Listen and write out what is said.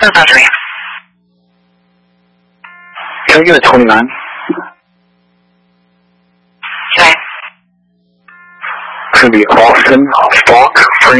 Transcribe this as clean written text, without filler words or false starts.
battery. Can you get a 29? Okay. It's going to be Austin, Falk,